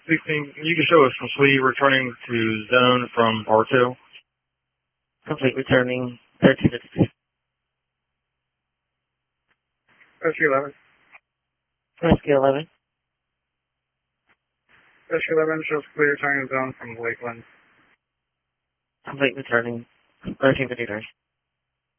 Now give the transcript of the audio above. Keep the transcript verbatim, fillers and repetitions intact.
sixteen, you can show us from Sweetie returning to zone from R two. Complete returning thirteen fifty-two. Rescue eleven. Rescue eleven. Rescue eleven shows clear returning zone from Lakeland. Complete returning thirteen fifty-three.